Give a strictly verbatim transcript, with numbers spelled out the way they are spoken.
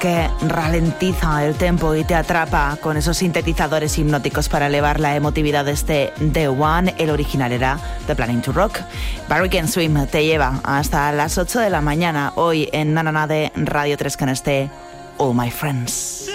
que ralentiza el tempo y te atrapa con esos sintetizadores hipnóticos para elevar la emotividad de este The One. El original era The Planning to Rock. Barry Can Swim te lleva hasta las ocho de la mañana hoy en Nanana de Radio tres con este All My Friends.